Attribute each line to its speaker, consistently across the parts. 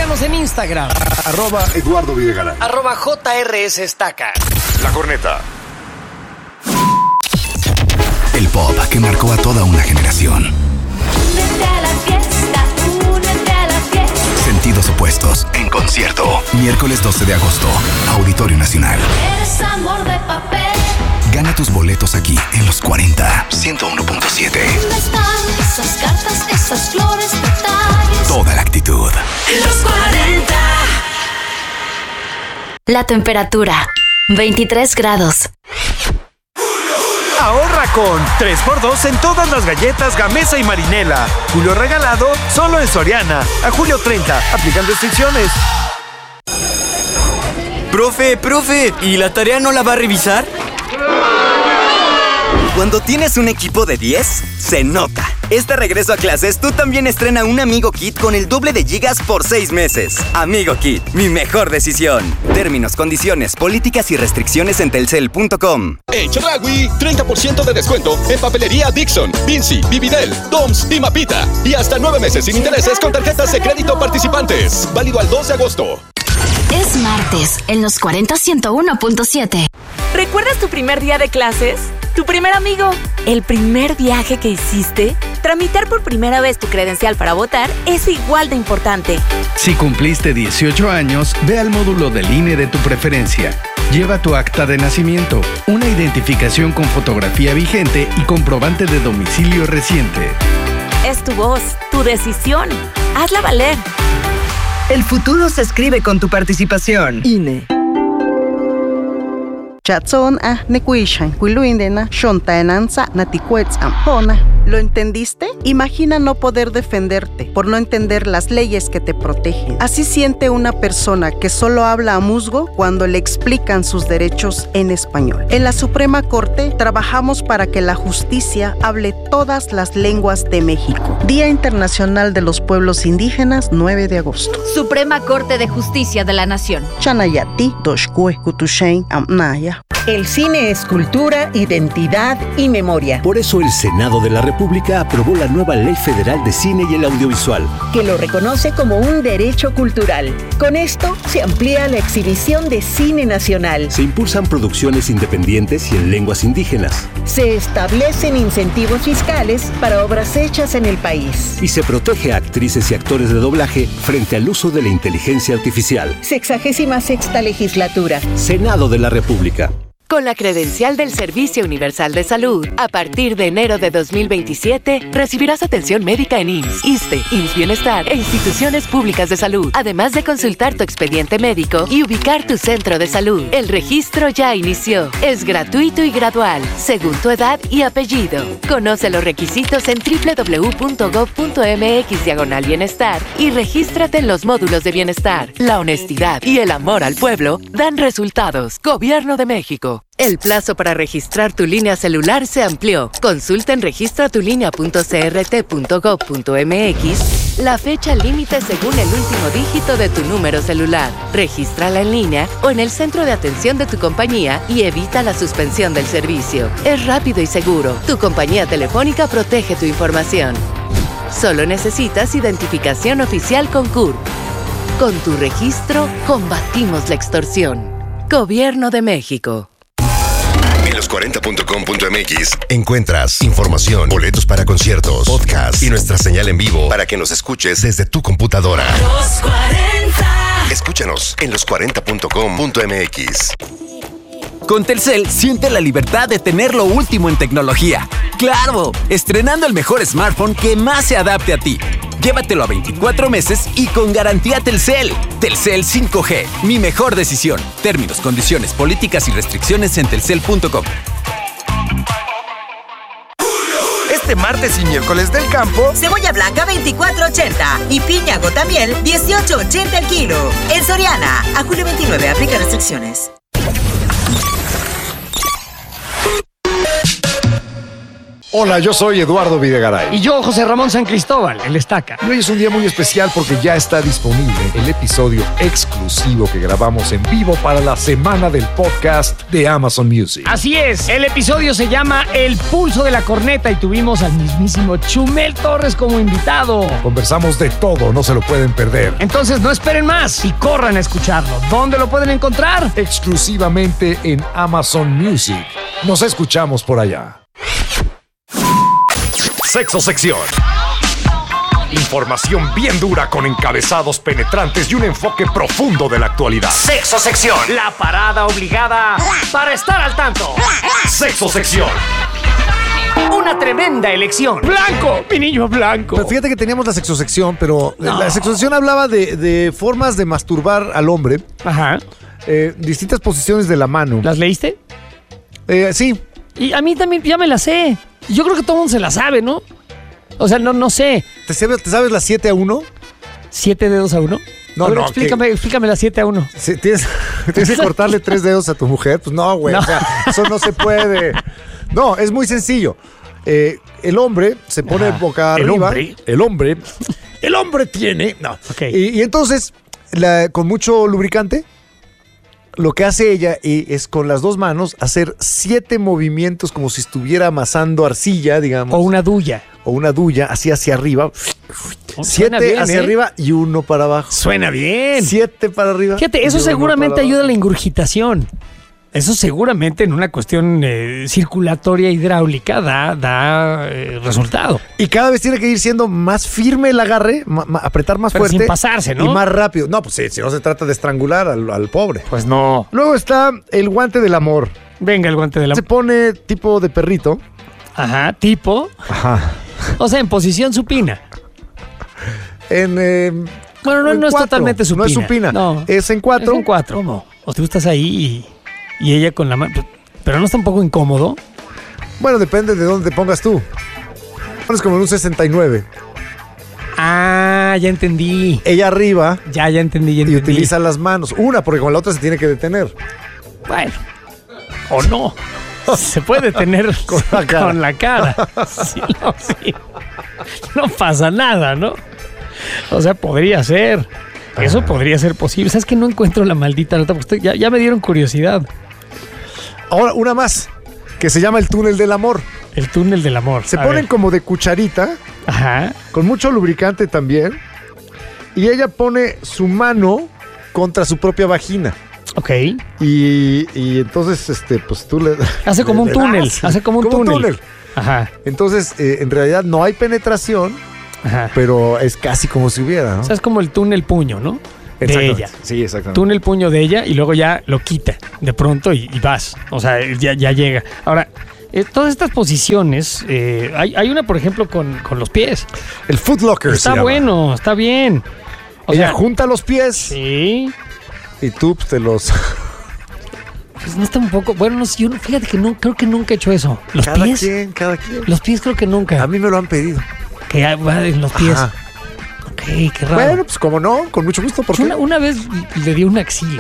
Speaker 1: Síganos en Instagram.
Speaker 2: @Eduardo Videgaray.
Speaker 1: @JRS Estaca.
Speaker 3: La Corneta.
Speaker 4: El pop que marcó a toda una generación.
Speaker 5: Únete a la fiesta, únete a la fiesta.
Speaker 4: Sentidos opuestos, en concierto. Miércoles 12 de agosto, Auditorio Nacional.
Speaker 5: Eres amor de papel.
Speaker 4: Gana tus boletos aquí, en Los 40, 101.7.
Speaker 5: ¿Dónde están esas cartas, esas flores, detalles?
Speaker 4: Toda la actitud.
Speaker 5: Los 40.
Speaker 6: La temperatura, 23 grados.
Speaker 7: Ahorra con 3x2 en todas las galletas Gamesa y Marinela. Julio regalado solo en Soriana. A julio 30. Aplican restricciones.
Speaker 8: Profe, ¿y la tarea no la va a revisar? Cuando tienes un equipo de 10, se nota. Este regreso a clases, tú también estrena un Amigo Kit con el doble de gigas por 6 meses. Amigo Kit, mi mejor decisión. Términos, condiciones, políticas y restricciones en telcel.com.
Speaker 9: En Chedraui, 30% de descuento en papelería Dixon, Vinci, Vividel, Doms y Mapita. Y hasta 9 meses sin intereses con tarjetas de crédito participantes. Válido al 2 de agosto.
Speaker 6: Es martes, en Los 40 101.7.
Speaker 10: ¿Recuerdas tu primer día de clases? ¿Tu primer amigo? ¿El primer viaje que hiciste? Tramitar por primera vez tu credencial para votar es igual de importante.
Speaker 11: Si cumpliste 18 años, ve al módulo del INE de tu preferencia. Lleva tu acta de nacimiento, una identificación con fotografía vigente y comprobante de domicilio reciente.
Speaker 10: Es tu voz, tu decisión. Hazla valer.
Speaker 12: El futuro se escribe con tu participación. INE.
Speaker 13: Chatson nekuishan kuiluindena shontaenanza natikuets ampona. ¿Lo entendiste? Imagina no poder defenderte por no entender las leyes que te protegen. Así siente una persona que solo habla a musgo cuando le explican sus derechos en español. En la Suprema Corte trabajamos para que la justicia hable todas las lenguas de México. Día Internacional de los Pueblos Indígenas, 9 de agosto.
Speaker 14: Suprema Corte de Justicia de la Nación.
Speaker 13: Chanayati, Doshkue, Kutushain, Amnaya.
Speaker 15: El cine es cultura, identidad y memoria.
Speaker 16: Por eso el Senado de la República aprobó la nueva Ley Federal de Cine y el Audiovisual,
Speaker 15: que lo reconoce como un derecho cultural. Con esto se amplía la exhibición de cine nacional.
Speaker 16: Se impulsan producciones independientes y en lenguas indígenas.
Speaker 15: Se establecen incentivos fiscales para obras hechas en el país.
Speaker 16: Y se protege a actrices y actores de doblaje frente al uso de la inteligencia artificial.
Speaker 15: 66ª legislatura.
Speaker 16: Senado de la República.
Speaker 17: Con la credencial del Servicio Universal de Salud, a partir de enero de 2027, recibirás atención médica en IMSS, ISSSTE, IMSS Bienestar e instituciones públicas de salud, además de consultar tu expediente médico y ubicar tu centro de salud. El registro ya inició. Es gratuito y gradual, según tu edad y apellido. Conoce los requisitos en www.gov.mx/bienestar y regístrate en los módulos de bienestar. La honestidad y el amor al pueblo dan resultados. Gobierno de México. El plazo para registrar tu línea celular se amplió. Consulta en registratulinea.crt.gov.mx la fecha límite según el último dígito de tu número celular. Regístrala en línea o en el centro de atención de tu compañía y evita la suspensión del servicio. Es rápido y seguro. Tu compañía telefónica protege tu información. Solo necesitas identificación oficial con CURP. Con tu registro, combatimos la extorsión. Gobierno de México.
Speaker 3: En los40.com.mx encuentras información, boletos para conciertos, podcast y nuestra señal en vivo para que nos escuches desde tu computadora.
Speaker 5: Los 40.
Speaker 3: Escúchanos en los40.com.mx.
Speaker 8: Con Telcel, siente la libertad de tener lo último en tecnología. ¡Claro! Estrenando el mejor smartphone que más se adapte a ti. Llévatelo a 24 meses y con garantía Telcel. Telcel 5G, mi mejor decisión. Términos, condiciones, políticas y restricciones en telcel.com.
Speaker 7: Este martes y miércoles del campo,
Speaker 18: cebolla blanca 24.80 y piña gotamiel 18.80 el kilo. En Soriana, a julio 29, aplica restricciones.
Speaker 2: Hola, yo soy Eduardo Videgaray.
Speaker 1: Y yo, José Ramón San Cristóbal, el Estaca.
Speaker 2: Y hoy es un día muy especial porque ya está disponible el episodio exclusivo que grabamos en vivo para la semana del podcast de Amazon Music.
Speaker 1: Así es, el episodio se llama El Pulso de la Corneta y tuvimos al mismísimo Chumel Torres como invitado.
Speaker 2: Conversamos de todo, no se lo pueden perder.
Speaker 1: Entonces no esperen más y corran a escucharlo. ¿Dónde lo pueden encontrar?
Speaker 2: Exclusivamente en Amazon Music. Nos escuchamos por allá. Sexo Sección. Información bien dura con encabezados penetrantes y un enfoque profundo de la actualidad.
Speaker 1: Sexo Sección, la parada obligada para estar al tanto.
Speaker 2: Sexo Sección.
Speaker 1: Una tremenda elección. Blanco, mi niño blanco.
Speaker 2: Pero fíjate que teníamos la sexosección, pero la sexosección hablaba de formas de masturbar al hombre.
Speaker 1: Ajá.
Speaker 2: Distintas posiciones de la mano.
Speaker 1: ¿Las leíste?
Speaker 2: Sí.
Speaker 1: Y a mí también ya me la sé. Yo creo que todo el mundo se la sabe, ¿no? O sea, no sé.
Speaker 2: ¿Te sabes las 7 a 1?
Speaker 1: ¿7 dedos a 1?
Speaker 2: No,
Speaker 1: ver,
Speaker 2: no.
Speaker 1: Explícame las 7 a 1.
Speaker 2: Sí, ¿Tienes que cortarle 3 dedos a tu mujer? Pues no, güey. No. O sea, eso no se puede. No, es muy sencillo. El hombre se pone boca arriba. El hombre tiene. No. Okay. Y entonces, con mucho lubricante, lo que hace ella es con las dos manos hacer 7 movimientos como si estuviera amasando arcilla, digamos.
Speaker 1: O una duya,
Speaker 2: así hacia arriba. 7 hacia arriba y 1 para abajo.
Speaker 1: Suena bien.
Speaker 2: 7 para arriba.
Speaker 1: Fíjate, eso seguramente ayuda a la ingurgitación. Eso seguramente en una cuestión circulatoria hidráulica da resultado.
Speaker 2: Y cada vez tiene que ir siendo más firme el agarre, apretar más fuerte.
Speaker 1: Sin pasarse, ¿no?
Speaker 2: Y más rápido. No, pues sí, si no se trata de estrangular al pobre.
Speaker 1: Pues no.
Speaker 2: Luego está el guante del amor.
Speaker 1: Venga, el guante del amor.
Speaker 2: Se pone tipo de perrito.
Speaker 1: Ajá, tipo.
Speaker 2: Ajá.
Speaker 1: O sea, en posición supina. Bueno, no es totalmente supina.
Speaker 2: No es supina. No. Es en 4.
Speaker 1: Es en 4. ¿Cómo? O tú estás ahí y ella con la mano. Pero no está un poco incómodo.
Speaker 2: Bueno, depende de dónde te pongas tú. Pones como en un 69.
Speaker 1: Ah, ya entendí.
Speaker 2: Ella arriba.
Speaker 1: Ya entendí.
Speaker 2: Y utiliza las manos. Una, porque con la otra se tiene que detener.
Speaker 1: Bueno. O no. Se puede detener con la cara. Sí. No pasa nada, ¿no? O sea, podría ser. Eso podría ser posible. ¿Sabes que no encuentro la maldita nota? Porque ya me dieron curiosidad.
Speaker 2: Ahora, una más, que se llama el túnel del amor.
Speaker 1: El túnel del amor.
Speaker 2: Se ponen como de cucharita.
Speaker 1: Ajá.
Speaker 2: Con mucho lubricante también. Y ella pone su mano contra su propia vagina.
Speaker 1: Ok.
Speaker 2: Y entonces, pues tú le...
Speaker 1: Hace como un túnel. Hace como un túnel.
Speaker 2: Ajá. Entonces, en realidad no hay penetración. Ajá. Pero es casi como si hubiera, ¿no?
Speaker 1: O sea, es como el túnel puño, ¿no? De ella.
Speaker 2: Sí, exactamente.
Speaker 1: Túnel puño de ella y luego ya lo quita de pronto y vas. O sea, ya llega. Ahora, todas estas posiciones, hay una, por ejemplo, con los pies.
Speaker 2: El Foot Locker.
Speaker 1: Está bueno, está bien.
Speaker 2: Ella junta los pies.
Speaker 1: Sí.
Speaker 2: Y tú te los...
Speaker 1: Pues no está un poco... Bueno, no sé, yo fíjate que no, creo que nunca he hecho eso. ¿Los pies?
Speaker 2: Cada quien.
Speaker 1: Los pies creo que nunca.
Speaker 2: A mí me lo han pedido.
Speaker 1: Que va en los pies. Ajá. Ok, qué raro.
Speaker 2: Bueno, pues como no, con mucho gusto. ¿Por qué?
Speaker 1: Una vez le di una axila.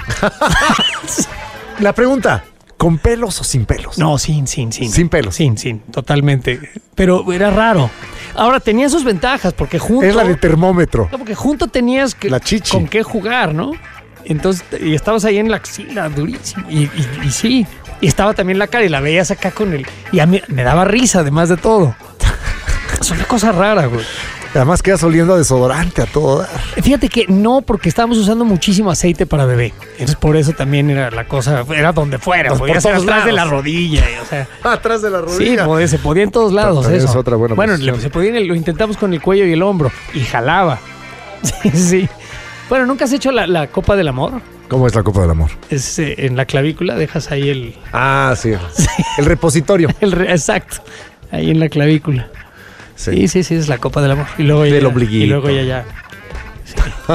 Speaker 2: La pregunta, ¿con pelos o sin pelos?
Speaker 1: No, sin.
Speaker 2: Sin pelos.
Speaker 1: Sin, totalmente. Pero era raro. Ahora, tenía sus ventajas porque junto...
Speaker 2: Es la de termómetro.
Speaker 1: No, porque junto tenías
Speaker 2: la chichi.
Speaker 1: Con qué jugar, ¿no? Entonces, y estabas ahí en la axila, durísimo. Y sí. Y estaba también la cara y la veías acá con él. Y a mí me daba risa, además de todo. Es una cosa rara, güey.
Speaker 2: Además quedas oliendo a desodorante a todo dar.
Speaker 1: Fíjate que no, porque estábamos usando muchísimo aceite para bebé. Entonces por eso también era la cosa, era donde fuera. Podía ser atrás de la rodilla. O sea,
Speaker 2: atrás de la rodilla.
Speaker 1: Sí, se podía en todos lados. Eso
Speaker 2: es otra buena posición.
Speaker 1: Se podía, lo intentamos con el cuello y el hombro. Y jalaba. Sí. Bueno, ¿nunca has hecho la copa del amor?
Speaker 2: ¿Cómo es la copa del amor?
Speaker 1: Es en la clavícula, dejas ahí el...
Speaker 2: Ah, sí. El repositorio.
Speaker 1: Exacto. Ahí en la clavícula. Sí, es la copa del amor. Y luego
Speaker 2: del ombliguito.
Speaker 1: Y luego ya. Sí.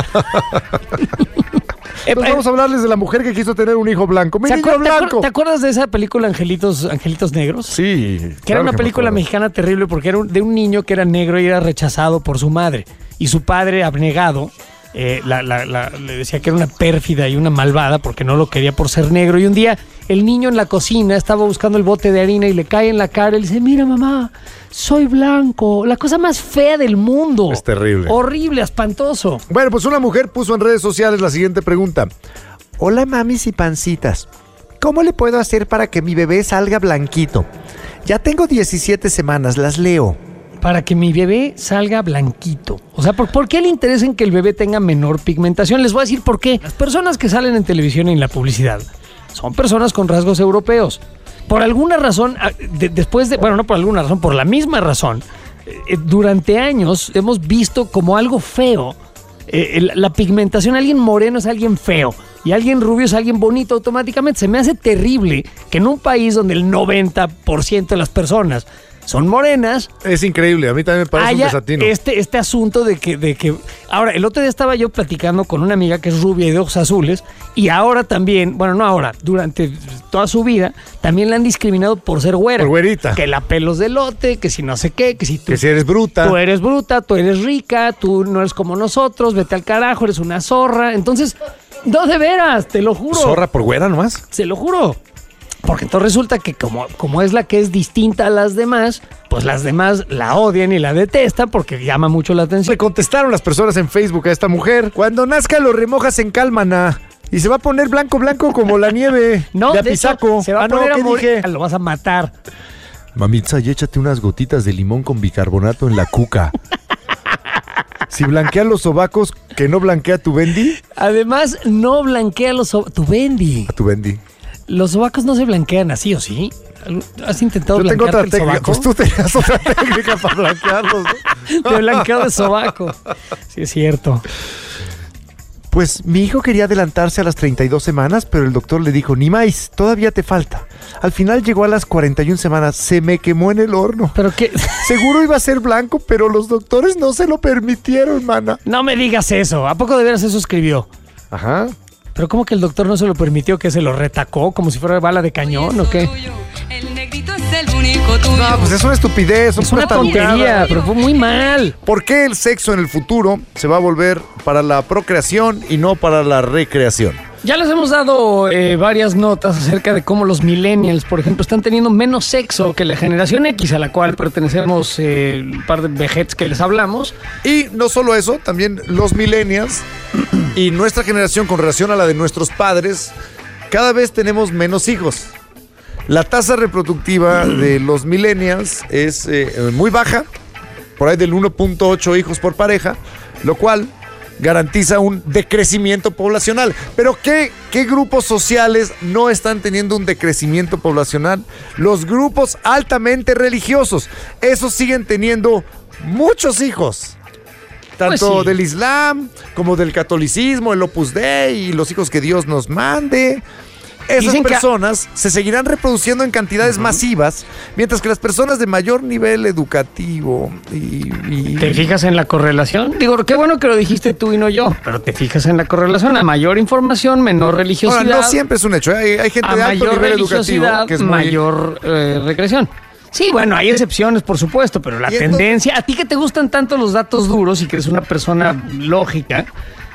Speaker 2: Pues vamos a hablarles de la mujer que quiso tener un hijo blanco. ¡Mi niño blanco!
Speaker 1: ¿Te acuerdas de esa película Angelitos Negros?
Speaker 2: Sí.
Speaker 1: Que era una película mexicana terrible porque era de un niño que era negro y era rechazado por su madre. Y su padre, abnegado, le decía que era una pérfida y una malvada porque no lo quería por ser negro. Y un día el niño en la cocina estaba buscando el bote de harina y le cae en la cara y le dice, mira mamá, soy blanco. La cosa más fea del mundo.
Speaker 2: Es terrible.
Speaker 1: Horrible, espantoso.
Speaker 2: Bueno, pues una mujer puso en redes sociales la siguiente pregunta. Hola mamis y pancitas. ¿Cómo le puedo hacer para que mi bebé salga blanquito? Ya tengo 17 semanas, las leo.
Speaker 1: Para que mi bebé salga blanquito. O sea, ¿por qué le interesa en que el bebé tenga menor pigmentación? Les voy a decir por qué. Las personas que salen en televisión y en la publicidad son personas con rasgos europeos. Por alguna razón, no por alguna razón, por la misma razón, durante años hemos visto como algo feo la pigmentación. Alguien moreno es alguien feo y alguien rubio es alguien bonito automáticamente. Se me hace terrible que en un país donde el 90% de las personas son morenas.
Speaker 2: Es increíble, a mí también me parece un desatino.
Speaker 1: Este asunto de que... Ahora, el otro día estaba yo platicando con una amiga que es rubia y de ojos azules, y ahora también, bueno, no ahora, durante toda su vida, también la han discriminado por ser güera.
Speaker 2: Por güerita.
Speaker 1: Que la pelos de lote, que si no sé qué, que si tú...
Speaker 2: Que si eres bruta.
Speaker 1: Tú eres bruta, tú eres rica, tú no eres como nosotros, vete al carajo, eres una zorra. Entonces, no, de veras, te lo juro.
Speaker 2: ¿Zorra por güera nomás?
Speaker 1: Se lo juro. Porque entonces resulta que como es la que es distinta a las demás, pues las demás la odian y la detestan porque llama mucho la atención.
Speaker 2: Le contestaron las personas en Facebook a esta mujer. Cuando nazca lo remojas en cal, maná. Y se va a poner blanco como la nieve.
Speaker 1: No,
Speaker 2: de Apizaco.
Speaker 1: De hecho, se va a poner a morir. Lo vas a matar.
Speaker 2: Mamitza, y échate unas gotitas de limón con bicarbonato en la cuca. Si blanquea los sobacos, ¿que no blanquea tu Bendy?
Speaker 1: Además, no blanquea los sobacos. Tu Bendy.
Speaker 2: A tu Bendy.
Speaker 1: Los sobacos no se blanquean así, ¿o sí? ¿Has intentado
Speaker 2: blanquear
Speaker 1: el
Speaker 2: técnica.
Speaker 1: sobaco?
Speaker 2: Pues tú tenías otra técnica para blanquearlos, ¿no?
Speaker 1: De blanqueado de sobaco. Sí, es cierto.
Speaker 2: Pues mi hijo quería adelantarse a las 32 semanas, pero el doctor le dijo, ni más, todavía te falta. Al final llegó a las 41 semanas, se me quemó en el horno.
Speaker 1: ¿Pero qué?
Speaker 2: Seguro iba a ser blanco, pero los doctores no se lo permitieron, mana.
Speaker 1: No me digas eso. ¿A poco de veras eso escribió?
Speaker 2: Ajá.
Speaker 1: ¿Pero cómo que el doctor no se lo permitió? ¿Que se lo retacó como si fuera bala de cañón o qué?
Speaker 2: No, pues es una estupidez.
Speaker 1: Es una tontería, pero fue muy mal.
Speaker 2: ¿Por qué el sexo en el futuro se va a volver para la procreación y no para la recreación?
Speaker 1: Ya les hemos dado varias notas acerca de cómo los millennials, por ejemplo, están teniendo menos sexo que la generación X, a la cual pertenecemos un par de vejetes que les hablamos.
Speaker 2: Y no solo eso, también los millennials y nuestra generación con relación a la de nuestros padres, cada vez tenemos menos hijos. La tasa reproductiva de los millennials es muy baja, por ahí del 1.8 hijos por pareja, lo cual garantiza un decrecimiento poblacional. Pero ¿qué grupos sociales no están teniendo un decrecimiento poblacional? Los grupos altamente religiosos. Esos siguen teniendo muchos hijos. Tanto
Speaker 1: Pues sí.
Speaker 2: del Islam como del catolicismo, el Opus Dei y los hijos que Dios nos mande. Esas
Speaker 1: Dicen que
Speaker 2: personas se seguirán reproduciendo en cantidades masivas, mientras que las personas de mayor nivel educativo y...
Speaker 1: ¿Te fijas en la correlación? Digo, qué bueno que lo dijiste tú y no yo, pero te fijas en la correlación. A mayor información, menor religiosidad.
Speaker 2: Ahora, no siempre es un hecho. Hay gente
Speaker 1: a
Speaker 2: de alto
Speaker 1: mayor
Speaker 2: nivel educativo que es muy...
Speaker 1: mayor recreación. Sí, bueno, hay excepciones, por supuesto, pero la tendencia... A ti que te gustan tanto los datos duros y que eres una persona lógica...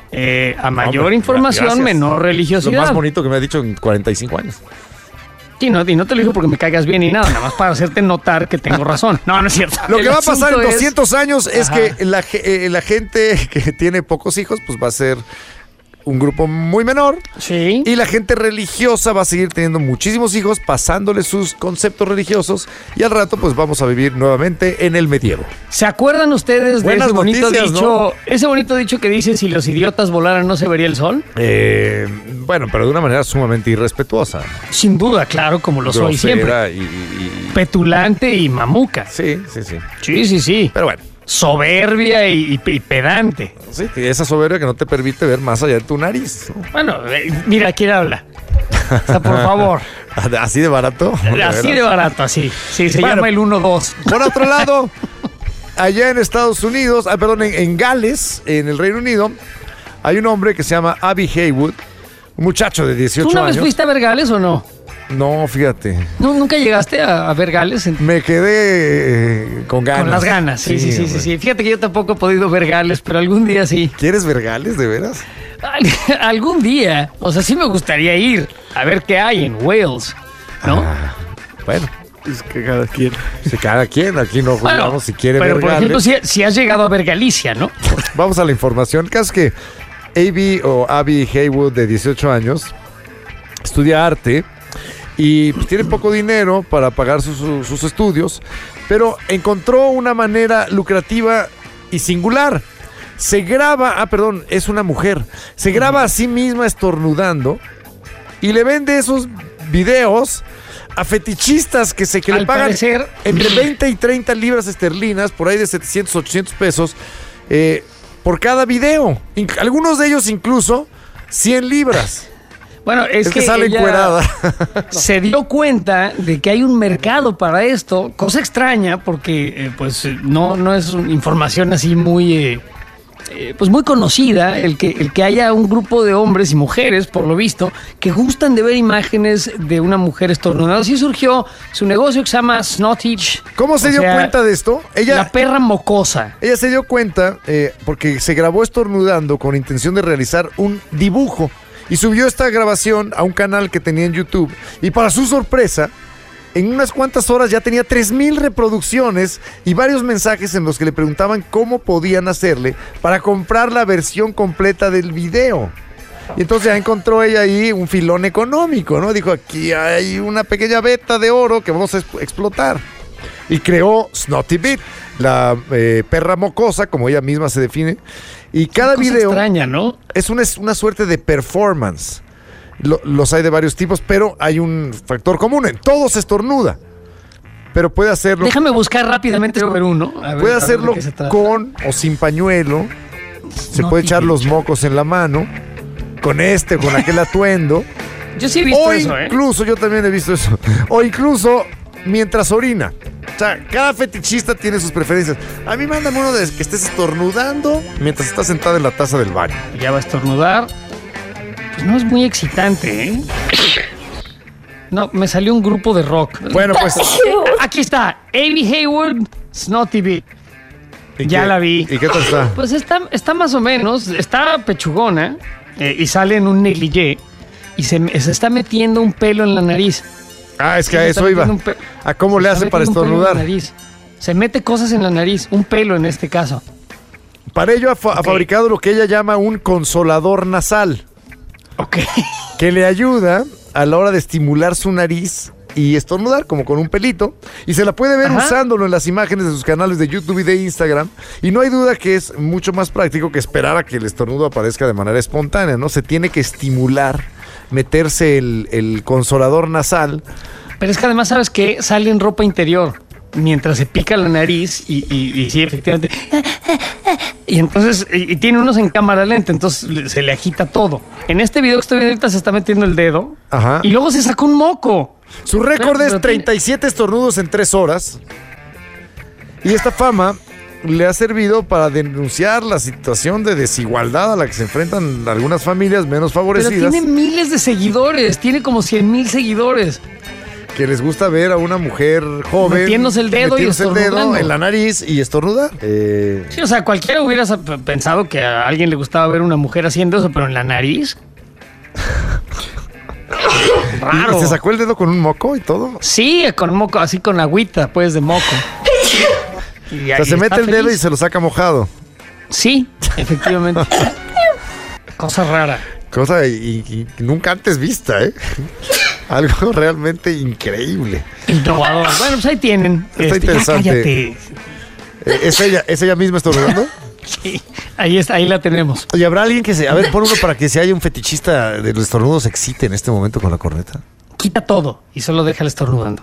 Speaker 1: a mayor información,
Speaker 2: gracias.
Speaker 1: menor religiosidad.
Speaker 2: Lo más bonito que me ha dicho en 45 años.
Speaker 1: Sí, no, y no te lo digo porque me caigas bien ni nada, más para hacerte notar que tengo razón. No, no es cierto.
Speaker 2: Lo que va a pasar en
Speaker 1: asunto
Speaker 2: 200 años es
Speaker 1: Ajá.
Speaker 2: que la gente que tiene pocos hijos, pues va a ser un grupo muy menor.
Speaker 1: Sí.
Speaker 2: Y la gente religiosa va a seguir teniendo muchísimos hijos, pasándole sus conceptos religiosos. Y al rato, pues vamos a vivir nuevamente en el medievo.
Speaker 1: ¿Se acuerdan ustedes
Speaker 2: Buenas
Speaker 1: de ese bonito
Speaker 2: noticias,
Speaker 1: dicho?
Speaker 2: ¿no?
Speaker 1: Ese bonito dicho que dice: si los idiotas volaran, ¿no se vería el sol?
Speaker 2: Bueno, pero de una manera sumamente irrespetuosa.
Speaker 1: Sin duda, claro, como lo soy siempre.
Speaker 2: Grosera y...
Speaker 1: Petulante y mamuca.
Speaker 2: Sí.
Speaker 1: Sí, sí, sí.
Speaker 2: Pero bueno.
Speaker 1: Soberbia y pedante.
Speaker 2: Sí, esa soberbia que no te permite ver más allá de tu nariz.
Speaker 1: Bueno, mira, ¿quién habla? O sea, por favor.
Speaker 2: ¿Así de barato?
Speaker 1: Así de barato, así. Sí, se
Speaker 2: Bueno,
Speaker 1: llama el 1-2.
Speaker 2: Por otro lado, allá en Estados Unidos, en Gales, en el Reino Unido, hay un hombre que se llama Abby Haywood, un muchacho de 18
Speaker 1: ¿Tú una
Speaker 2: años.
Speaker 1: vez fuiste a ver Gales o no?
Speaker 2: No, fíjate.
Speaker 1: ¿No, ¿Nunca llegaste a ver Gales?
Speaker 2: Me quedé con ganas.
Speaker 1: Con las ganas, sí. Fíjate que yo tampoco he podido ver Gales, pero algún día sí.
Speaker 2: ¿Quieres ver Gales, de veras?
Speaker 1: Algún día. O sea, sí me gustaría ir. a ver qué hay en Wales, ¿no?
Speaker 2: Bueno.
Speaker 19: Es que cada quien.
Speaker 2: Sí, cada quien. Aquí no jugamos si quiere ver
Speaker 1: Pero, por ejemplo, si has llegado a ver Galicia, ¿no?
Speaker 2: Vamos a la información. El caso es que Abby Haywood, de 18 años, estudia arte y pues, tiene poco dinero para pagar sus estudios, pero encontró una manera lucrativa y singular. Se graba, es una mujer, se graba a sí misma estornudando y le vende esos videos a fetichistas que le pagan entre 20 y 30 libras esterlinas, por ahí de 700, 800 pesos, por cada video. Algunos de ellos incluso 100 libras.
Speaker 1: Bueno, es que
Speaker 2: sale encuerada.
Speaker 1: Se dio cuenta de que hay un mercado para esto, cosa extraña porque no es información así muy muy conocida el que haya un grupo de hombres y mujeres, por lo visto, que gustan de ver imágenes de una mujer estornudando. Así surgió su negocio que se llama Snottage.
Speaker 2: ¿Cómo se dio cuenta de esto?
Speaker 1: La perra mocosa.
Speaker 2: Ella se dio cuenta porque se grabó estornudando con intención de realizar un dibujo y subió esta grabación a un canal que tenía en YouTube y para su sorpresa, en unas cuantas horas ya tenía 3,000 reproducciones y varios mensajes en los que le preguntaban cómo podían hacerle para comprar la versión completa del video. Y entonces ya encontró ella ahí un filón económico, ¿no? Dijo, aquí hay una pequeña veta de oro que vamos a explotar. Y creó Snotty Beat, la perra mocosa, como ella misma se define. Y cada video
Speaker 1: extraña, ¿no?
Speaker 2: Es una suerte de performance. Los hay de varios tipos, pero hay un factor común. En todo se estornuda. Pero puede hacerlo.
Speaker 1: Déjame buscar rápidamente sobre uno.
Speaker 2: Puede hacerlo con o sin pañuelo. Se puede echar los mocos en la mano. Con con aquel atuendo.
Speaker 1: Yo sí he visto eso,
Speaker 2: incluso, yo también he visto eso. O incluso mientras orina. O sea, cada fetichista tiene sus preferencias. A mí mándame uno de que estés estornudando mientras estás sentada en la taza del baño.
Speaker 1: Ya va a estornudar. No es muy excitante, ¿eh? No, me salió un grupo de rock.
Speaker 2: Bueno, pues
Speaker 1: aquí está, Abby Haywood, Snotty Beat. Ya la vi.
Speaker 2: ¿Y qué tal está?
Speaker 1: Pues está más o menos, está pechugona y sale en un negligé y se está metiendo un pelo en la nariz.
Speaker 2: Es que a eso iba. ¿A cómo le hace para estornudar?
Speaker 1: Se mete cosas en la nariz, un pelo en este caso.
Speaker 2: Para ello ha fabricado lo que ella llama un consolador nasal. Que le ayuda a la hora de estimular su nariz y estornudar, como con un pelito. Y se la puede ver usándolo en las imágenes de sus canales de YouTube y de Instagram. Y no hay duda que es mucho más práctico que esperar a que el estornudo aparezca de manera espontánea, ¿no? Se tiene que estimular, meterse el consolador nasal.
Speaker 1: Pero es que además, ¿sabes qué? Sale en ropa interior mientras se pica la nariz y sí, efectivamente. Y entonces, y tiene unos en cámara lenta, entonces se le agita todo. En este video que estoy viendo ahorita se está metiendo el dedo. Y luego se sacó un moco.
Speaker 2: Su récord es 37 estornudos en 3 horas. Y esta fama le ha servido para denunciar la situación de desigualdad a la que se enfrentan algunas familias menos favorecidas.
Speaker 1: Pero tiene miles de seguidores, tiene como 100,000 seguidores.
Speaker 2: Que les gusta ver a una mujer joven
Speaker 1: metiéndose el dedo
Speaker 2: en la nariz y estornudar.
Speaker 1: Sí, o sea, cualquiera hubiera pensado que a alguien le gustaba ver a una mujer haciendo eso, pero en la nariz. Raro.
Speaker 2: ¿Se sacó el dedo con un moco y todo?
Speaker 1: Sí, con moco, así con agüita, pues, de moco.
Speaker 2: O sea, se mete el dedo y se lo saca mojado.
Speaker 1: Sí, efectivamente. Cosa rara.
Speaker 2: Cosa y nunca antes vista, ¿eh? Algo realmente increíble.
Speaker 1: Innovador. Bueno, pues ahí tienen.
Speaker 2: Está interesante. ¿Es ella misma estornudando?
Speaker 1: Sí, ahí está, ahí la tenemos.
Speaker 2: Oye, ¿habrá alguien que a ver, pon uno para que si haya un fetichista de los estornudos se excite en este momento con la corneta?
Speaker 1: Quita todo y solo deja el estornudando.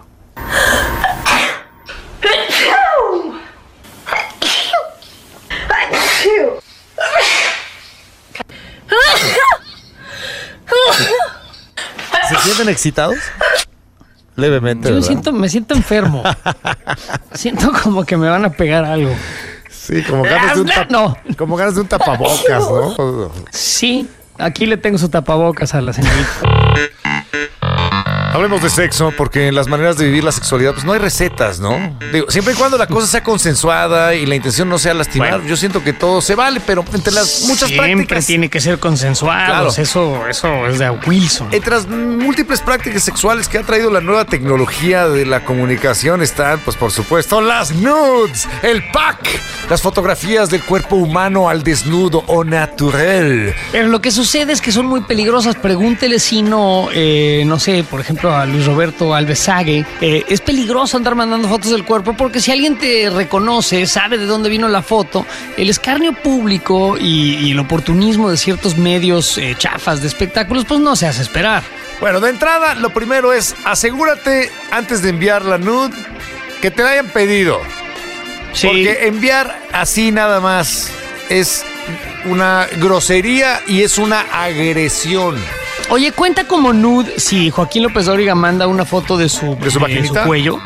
Speaker 2: ¿Se sienten excitados? Levemente,
Speaker 1: yo me siento enfermo. Siento como que me van a pegar algo.
Speaker 2: Sí, como ganas de un tapabocas, ¿no?
Speaker 1: Sí, aquí le tengo su tapabocas a la señorita.
Speaker 2: Hablemos de sexo, porque en las maneras de vivir la sexualidad, pues no hay recetas, ¿no? Digo, siempre y cuando la cosa sea consensuada y la intención no sea lastimar, bueno, yo siento que todo se vale, pero entre las muchas prácticas...
Speaker 1: Siempre tiene que ser consensuado, claro. Eso es de Wilson.
Speaker 2: Entre las múltiples prácticas sexuales que ha traído la nueva tecnología de la comunicación están, pues por supuesto, las nudes, el pack, las fotografías del cuerpo humano al desnudo o natural.
Speaker 1: Pero lo que sucede es que son muy peligrosas. Pregúntele si no sé, por ejemplo, a Luis Roberto Alvesague, es peligroso andar mandando fotos del cuerpo porque si alguien te reconoce, sabe de dónde vino la foto, el escarnio público y el oportunismo de ciertos medios chafas de espectáculos, pues no se hace esperar.
Speaker 2: Bueno, de entrada, lo primero es asegúrate antes de enviar la nude que te la hayan pedido. Sí. Porque enviar así nada más es una grosería y es una agresión.
Speaker 1: Oye, ¿cuenta como nude si Joaquín López Dóriga manda una foto de su cuello?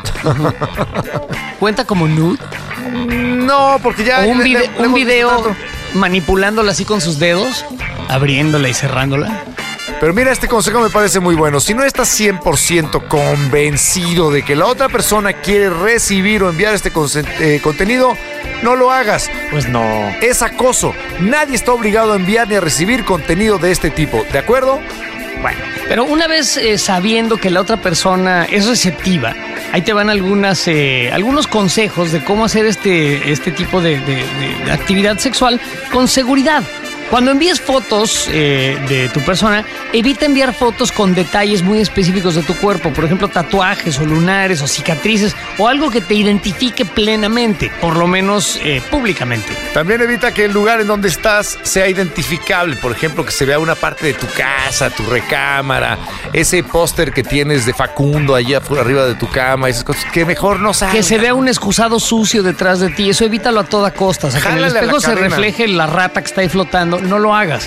Speaker 1: ¿Cuenta como nude?
Speaker 2: No, porque ya...
Speaker 1: ¿O un video manipulándola así con sus dedos, abriéndola y cerrándola?
Speaker 2: Pero mira, este consejo me parece muy bueno. Si no estás 100% convencido de que la otra persona quiere recibir o enviar este contenido, no lo hagas.
Speaker 1: Pues no.
Speaker 2: Es acoso. Nadie está obligado a enviar ni a recibir contenido de este tipo. ¿De acuerdo?
Speaker 1: Bueno, pero una vez sabiendo que la otra persona es receptiva, ahí te van algunos consejos de cómo hacer este tipo de actividad sexual con seguridad. Cuando envíes fotos de tu persona, evita enviar fotos con detalles muy específicos de tu cuerpo, por ejemplo, tatuajes o lunares o cicatrices o algo que te identifique plenamente, por lo menos públicamente.
Speaker 2: También evita que el lugar en donde estás sea identificable, por ejemplo, que se vea una parte de tu casa, tu recámara, ese póster que tienes de Facundo allá arriba de tu cama, esas cosas que mejor no salgan.
Speaker 1: Que se vea un excusado sucio detrás de ti, eso evítalo a toda costa, o sea, que en el espejo se refleje la rata que está ahí flotando. No lo hagas.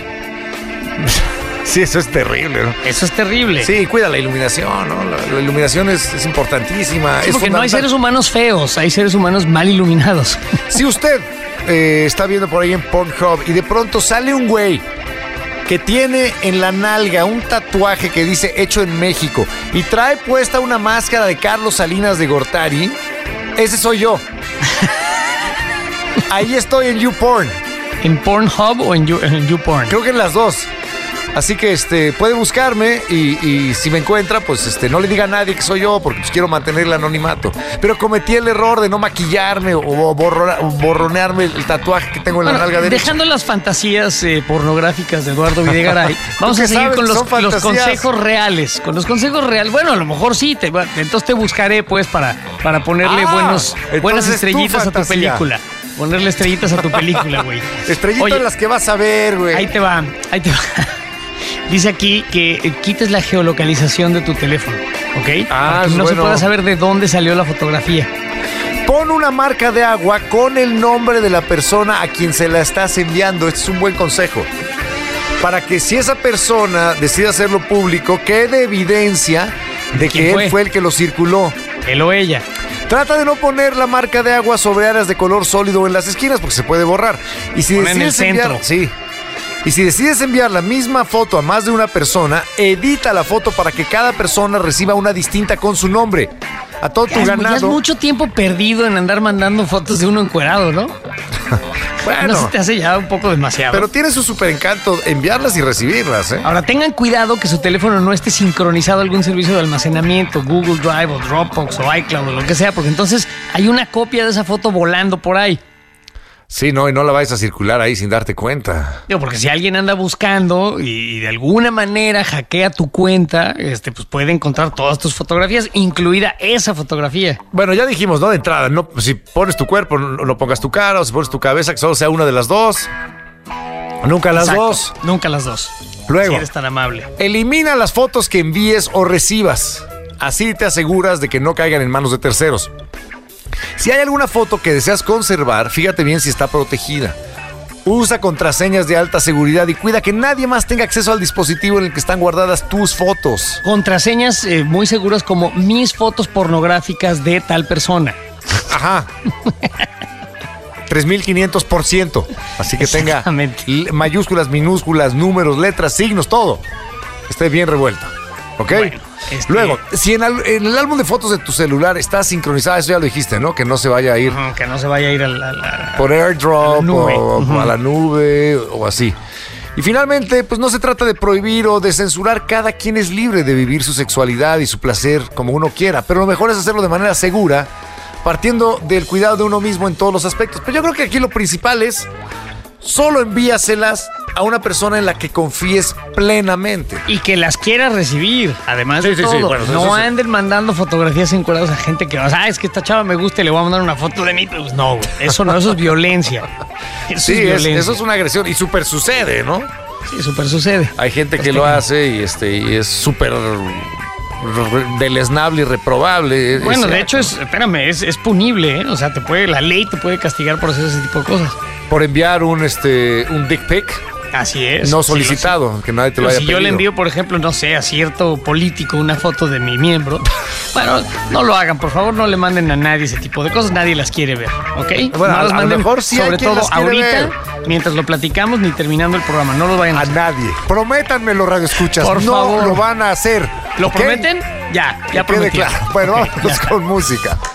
Speaker 2: Sí, eso es terrible, ¿no?
Speaker 1: Eso es terrible.
Speaker 2: Sí, cuida la iluminación, ¿no? La iluminación es importantísima.
Speaker 1: Sí, porque no hay seres humanos feos, hay seres humanos mal iluminados.
Speaker 2: Si usted está viendo por ahí en Pornhub y de pronto sale un güey que tiene en la nalga un tatuaje que dice hecho en México y trae puesta una máscara de Carlos Salinas de Gortari, ese soy yo. Ahí estoy en YouPorn.
Speaker 1: ¿En Pornhub o en YouPorn?
Speaker 2: Creo que en las dos. Así que puede buscarme y si me encuentra, pues no le diga a nadie que soy yo porque pues, quiero mantener el anonimato. Pero cometí el error de no maquillarme o borronearme el tatuaje que tengo en la nalga derecha.
Speaker 1: Dejando las fantasías pornográficas de Eduardo Videgaray, vamos a seguir con los consejos reales. Con los consejos reales. Bueno, a lo mejor sí. Entonces te buscaré pues para ponerle buenas estrellitas a tu película. Ponerle estrellitas a tu película, güey.
Speaker 2: Estrellitas las que vas a ver, güey.
Speaker 1: Ahí te va. Dice aquí que quites la geolocalización de tu teléfono, ¿ok? Para que no se pueda saber de dónde salió la fotografía.
Speaker 2: Pon una marca de agua con el nombre de la persona a quien se la estás enviando. Este es un buen consejo. Para que si esa persona decide hacerlo público, quede evidencia de que él fue el que lo circuló.
Speaker 1: Él o ella.
Speaker 2: Trata de no poner la marca de agua sobre áreas de color sólido en las esquinas porque se puede borrar. Y si decides enviar, y si decides enviar la misma foto a más de una persona, edita la foto para que cada persona reciba una distinta con su nombre. A todo tu ganado.
Speaker 1: Ya es mucho tiempo perdido en andar mandando fotos de uno encuerado, ¿no? Bueno, no se te hace ya un poco demasiado.
Speaker 2: Pero tiene su súper encanto enviarlas y recibirlas, ¿eh?
Speaker 1: Ahora, tengan cuidado que su teléfono no esté sincronizado a algún servicio de almacenamiento, Google Drive o Dropbox o iCloud o lo que sea, porque entonces hay una copia de esa foto volando por ahí.
Speaker 2: Sí, no, y no la vayas a circular ahí sin darte cuenta.
Speaker 1: Digo, porque si alguien anda buscando y de alguna manera hackea tu cuenta, pues puede encontrar todas tus fotografías, incluida esa fotografía.
Speaker 2: Bueno, ya dijimos, ¿no? De entrada, no, si pones tu cuerpo, no pongas tu cara, o si pones tu cabeza, que solo sea una de las dos. Nunca las dos.
Speaker 1: Nunca las dos.
Speaker 2: Luego,
Speaker 1: si eres tan amable.
Speaker 2: Elimina las fotos que envíes o recibas. Así te aseguras de que no caigan en manos de terceros. Si hay alguna foto que deseas conservar, fíjate bien si está protegida. Usa contraseñas de alta seguridad y cuida que nadie más tenga acceso al dispositivo en el que están guardadas tus fotos.
Speaker 1: Contraseñas muy seguras como mis fotos pornográficas de tal persona.
Speaker 2: Ajá. 3500%. Así que tenga mayúsculas, minúsculas, números, letras, signos, todo. Esté bien revuelto. ¿Ok?
Speaker 1: Bueno.
Speaker 2: Luego, si en el álbum de fotos de tu celular está sincronizada, eso ya lo dijiste, ¿no? Que no se vaya a ir.
Speaker 1: Que no se vaya a ir
Speaker 2: por AirDrop
Speaker 1: o
Speaker 2: a la nube o así. Y finalmente, pues no se trata de prohibir o de censurar. Cada quien es libre de vivir su sexualidad y su placer como uno quiera. Pero lo mejor es hacerlo de manera segura, partiendo del cuidado de uno mismo en todos los aspectos. Pero yo creo que aquí lo principal es solo envíaselas a una persona en la que confíes plenamente.
Speaker 1: Y que las quieras recibir, además de todo.
Speaker 2: Sí, bueno,
Speaker 1: no anden mandando fotografías encuadradas a gente que, es que esta chava me gusta y le voy a mandar una foto de mí. Pues no, güey. Eso es violencia. Eso es violencia.
Speaker 2: Eso es una agresión. Y súper sucede, ¿no?
Speaker 1: Sí, súper sucede.
Speaker 2: Hay gente que lo hace y es súper deleznable y reprobable.
Speaker 1: Bueno, de hecho, es punible, ¿eh? O sea, la ley te puede castigar por hacer ese tipo de cosas.
Speaker 2: Por enviar un dick pic.
Speaker 1: Así es.
Speaker 2: No solicitado, que nadie te lo haya pedido.
Speaker 1: Si yo le envío, por ejemplo, no sé, a cierto político una foto de mi miembro, bueno, no lo hagan, por favor, no le manden a nadie ese tipo de cosas, nadie las quiere ver, ¿ok?
Speaker 2: Bueno,
Speaker 1: no los manden,
Speaker 2: a lo mejor sí
Speaker 1: sobre todo ahorita,
Speaker 2: ver.
Speaker 1: Mientras lo platicamos, ni terminando el programa, no lo vayan a hacer.
Speaker 2: nadie. Prométanmelo, radioescuchas,
Speaker 1: por favor.
Speaker 2: lo van a hacer.
Speaker 1: ¿Lo
Speaker 2: ¿okay?
Speaker 1: prometen? Ya
Speaker 2: prometí. Claro. Bueno, vamos con música.